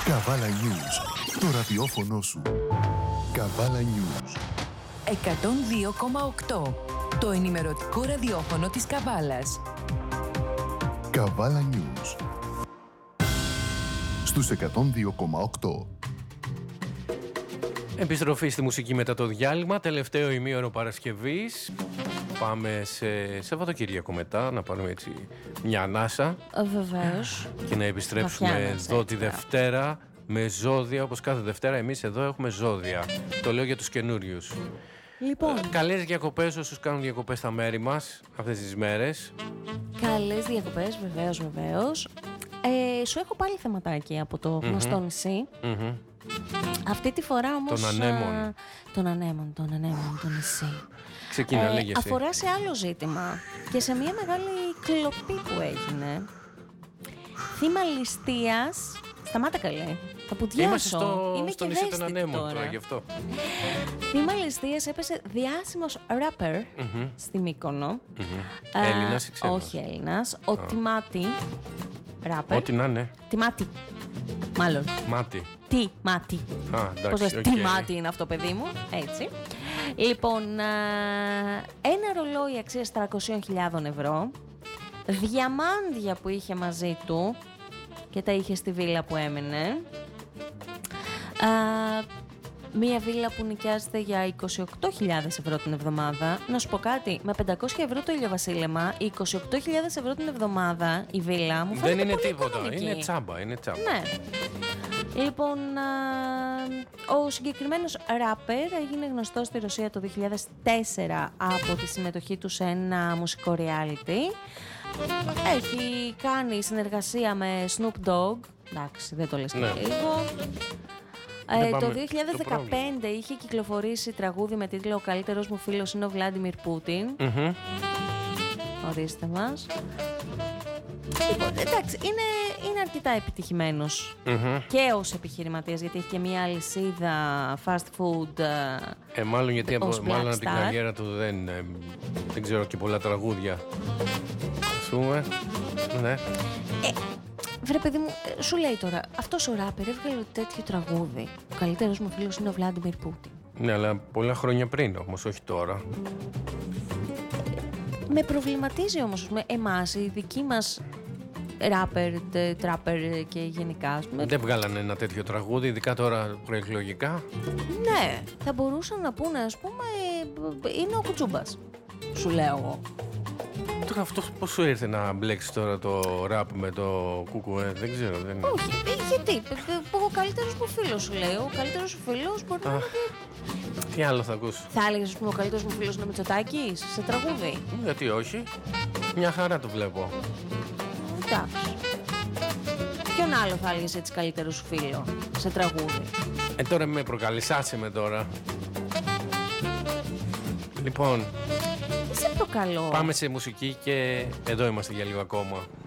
Καβάλα News. Το ραδιόφωνο σου. Καβάλα News. 102,8. Το ενημερωτικό ραδιόφωνο της Καβάλας. Καβάλα News. Στους 102,8. Επιστροφή στη μουσική μετά το διάλειμμα. Τελευταίο ημίωρο Παρασκευής. Πάμε σε Σαββατοκύριακο μετά, να πάρουμε έτσι μια ανάσα. Βεβαίως. Και να επιστρέψουμε εδώ τη Δευτέρα με ζώδια, όπως κάθε Δευτέρα εμείς εδώ έχουμε ζώδια. Το λέω για τους καινούριους. Λοιπόν. Καλές διακοπές όσους κάνουν διακοπές στα μέρη μας αυτές τις μέρες. Καλές διακοπές, βεβαίως. Σου έχω πάλι θεματάκι από το γνωστό νησί. Αυτή τη φορά όμως... Των ανέμων, το νησί. Ξεκίνα, λέγε εσύ. Αφορά σε άλλο ζήτημα και σε μια μεγάλη κλοπή που έγινε. Θύμα ληστείας. Σταμάτα καλέ, θα πουτιάσω. Είμαστε στο νησί των ανέμων τώρα, γι' αυτό. Θύμα ληστείας έπεσε διάσημος ράπερ στη Μύκονο. Έλληνας ή ξένος? Όχι Έλληνας, ο Τιμάτι. Ράπερ. Ό,τι να είναι. Τιμάτι. Μάλλον. Μάτι. Τι μάτι. Πώς λες, τι μάτι είναι αυτό, παιδί μου. Έτσι. Λοιπόν, ένα ρολόι αξίας 300.000 ευρώ. Διαμάντια που είχε μαζί του και τα είχε στη βίλα που έμενε. Μία βίλα που νοικιάζεται για 28.000 ευρώ την εβδομάδα. Να σου πω κάτι, με 500 ευρώ το ηλιοβασίλεμα, 28.000 ευρώ την εβδομάδα η βίλα μου φαίνεται δεν είναι πολύ τίποτα, οικονομική. είναι τσάμπα. Ναι. Λοιπόν, ο συγκεκριμένος ράπερ έγινε γνωστός στη Ρωσία το 2004 από τη συμμετοχή του σε ένα μουσικό reality. Έχει κάνει συνεργασία με Snoop Dogg. Εντάξει, δεν το λες και λίγο. Το 2015 είχε κυκλοφορήσει τραγούδι με τίτλο «Ο καλύτερος μου φίλος είναι ο Βλάντιμιρ Πούτιν». Ορίστε μας. Λοιπόν, εντάξει, είναι αρκετά επιτυχημένος και ως επιχειρηματίας, γιατί έχει και μια αλυσίδα fast food. Μάλλον γιατί μάλλον από την καριέρα του δεν ξέρω και πολλά τραγούδια. Ας πούμε. Ναι. Βρε παιδί μου, σου λέει τώρα, αυτός ο ράπερ έβγαλε τέτοιο τραγούδι. Ο καλύτερος μου φίλος είναι ο Βλάντιμιρ Πούτιν. Ναι, αλλά πολλά χρόνια πριν όμως, όχι τώρα. Με προβληματίζει όμως εμάς, οι δικοί μας ράπερ, τράπερ και γενικά. Δεν βγάλανε ένα τέτοιο τραγούδι, ειδικά τώρα προεκλογικά. Ναι, θα μπορούσαν να πούνε, ας πούμε, είναι ο Κουτσούμπας. Σου λέω εγώ. Τώρα αυτό πώς σου ήρθε να μπλέξεις τώρα το ράπ με το κουκουέ, δεν ξέρω. Όχι, γιατί, ο καλύτερος μου φίλος σου λέει, ο καλύτερος σου φίλος μπορεί να είναι και... Τι άλλο θα ακούς? Θα έλεγες, ας πούμε, ο καλύτερος μου φίλος είναι Μητσοτάκης σε τραγούδι? Γιατί όχι, μια χαρά το βλέπω. Εντάξει. Ποιον άλλο θα έλεγες έτσι καλύτερο σου φίλο σε τραγούδι? Τώρα με προκαλείς, άσε με τώρα. Λοιπόν, σε προκαλώ. Πάμε σε μουσική και εδώ είμαστε για λίγο ακόμα.